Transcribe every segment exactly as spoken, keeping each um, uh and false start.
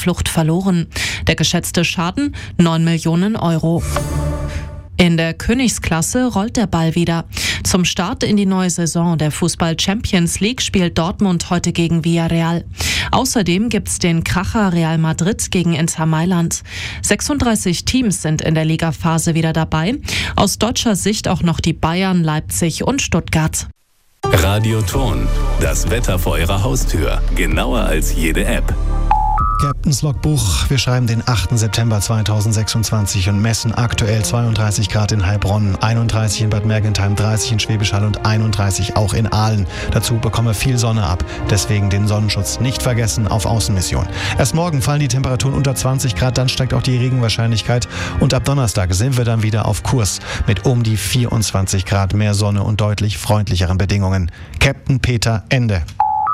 Flucht verloren. Der geschätzte Schaden neun Millionen Euro. In der Königsklasse rollt der Ball wieder. Zum Start in die neue Saison der Fußball-Champions League spielt Dortmund heute gegen Villarreal. Außerdem gibt's den Kracher Real Madrid gegen Inter Mailand. sechsunddreißig Teams sind in der Ligaphase wieder dabei. Aus deutscher Sicht auch noch die Bayern, Leipzig und Stuttgart. Radioton, das Wetter vor Ihrer Haustür. Genauer als jede App. Captain's Logbuch. Wir schreiben den achten September zweitausendsechsundzwanzig und messen aktuell zweiunddreißig Grad in Heilbronn, einunddreißig in Bad Mergentheim, dreißig in Schwäbisch Hall und einunddreißig auch in Aalen. Dazu bekommen wir viel Sonne ab. Deswegen den Sonnenschutz nicht vergessen auf Außenmission. Erst morgen fallen die Temperaturen unter zwanzig Grad, dann steigt auch die Regenwahrscheinlichkeit. Und ab Donnerstag sind wir dann wieder auf Kurs mit um die vierundzwanzig Grad, mehr Sonne und deutlich freundlicheren Bedingungen. Captain Peter, Ende.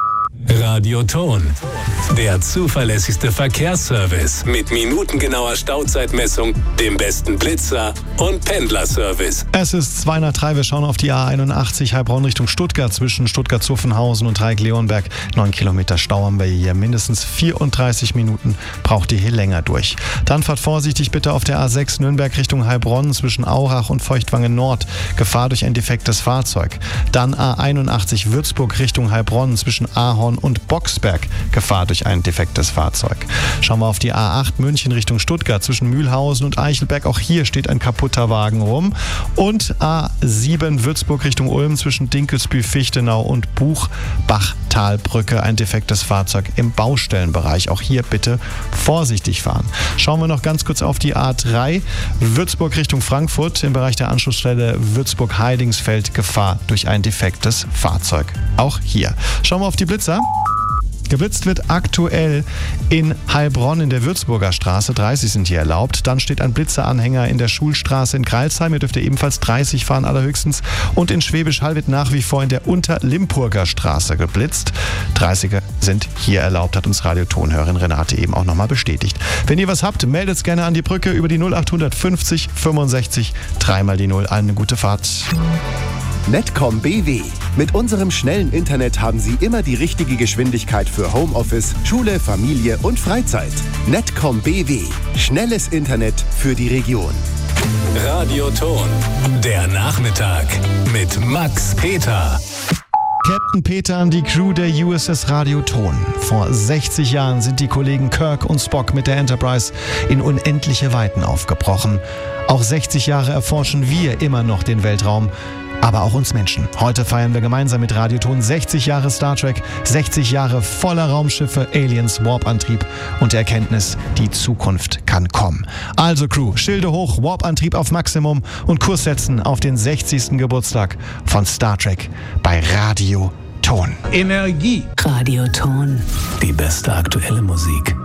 Radioton, der zuverlässigste Verkehrsservice mit minutengenauer Stauzeitmessung, dem besten Blitzer und Pendlerservice. Es ist zwei nach drei, wir schauen auf die A einundachtzig Heilbronn Richtung Stuttgart zwischen Stuttgart-Zuffenhausen und Dreieck-Leonberg. Neun Kilometer Stau haben wir hier, mindestens vierunddreißig Minuten braucht ihr hier länger durch. Dann fahrt vorsichtig bitte auf der A sechs Nürnberg Richtung Heilbronn zwischen Aurach und Feuchtwangen Nord. Gefahr durch ein defektes Fahrzeug. Dann A einundachtzig Würzburg Richtung Heilbronn zwischen Ahorn und Boxberg. Gefahr durch ein defektes Fahrzeug. Schauen wir auf die A acht München Richtung Stuttgart zwischen Mühlhausen und Eichelberg. Auch hier steht ein kaputter Wagen rum. Und A sieben Würzburg Richtung Ulm zwischen Dinkelsbühl, Fichtenau und Buchbachtalbrücke. Ein defektes Fahrzeug im Baustellenbereich. Auch hier bitte vorsichtig fahren. Schauen wir noch ganz kurz auf die A drei Würzburg Richtung Frankfurt im Bereich der Anschlussstelle Würzburg-Heidingsfeld. Gefahr durch ein defektes Fahrzeug. Auch hier. Schauen wir auf die Blitzer. Geblitzt wird aktuell in Heilbronn in der Würzburger Straße. dreißig sind hier erlaubt. Dann steht ein Blitzeranhänger in der Schulstraße in Greilsheim. Hier dürft ihr ebenfalls dreißig fahren allerhöchstens. Und in Schwäbisch Hall wird nach wie vor in der Unterlimpurger Straße geblitzt. dreißiger sind hier erlaubt, hat uns Radiotonhörerin Renate eben auch nochmal bestätigt. Wenn ihr was habt, meldet es gerne an die Brücke über die null acht fünfzig fünfundsechzig, dreimal die null. Eine gute Fahrt. Netcom B W. Mit unserem schnellen Internet haben Sie immer die richtige Geschwindigkeit für Homeoffice, Schule, Familie und Freizeit. Netcom B W. Schnelles Internet für die Region. Radioton, der Nachmittag mit Max Peter. Captain Peter an die Crew der U S S Radioton. Vor sechzig Jahren sind die Kollegen Kirk und Spock mit der Enterprise in unendliche Weiten aufgebrochen. Auch sechzig Jahre erforschen wir immer noch den Weltraum. Aber auch uns Menschen. Heute feiern wir gemeinsam mit Radioton sechzig Jahre Star Trek, sechzig Jahre voller Raumschiffe, Aliens, Warp-Antrieb und der Erkenntnis, die Zukunft kann kommen. Also Crew, Schilde hoch, Warp-Antrieb auf Maximum und Kurs setzen auf den sechzigsten Geburtstag von Star Trek bei Radioton. Energie. Radioton. Die beste aktuelle Musik.